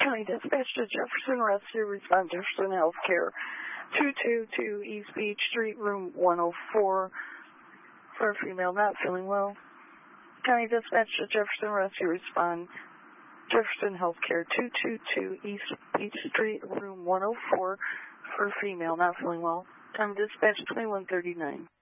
County Dispatch to Jefferson Rescue, respond Jefferson Healthcare, 222 East Beach Street, room 104, for a female not feeling well. County Dispatch to Jefferson Rescue, respond Jefferson Healthcare, 222 East Beach Street, room 104, for a female not feeling well. County Dispatch 2139.